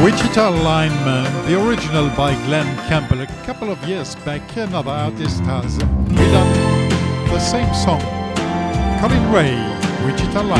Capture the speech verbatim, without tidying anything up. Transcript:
Wichita Lineman, the original by Glenn Campbell. A couple of years back, another artist has redone the same song. Colin Ray, Wichita Lineman.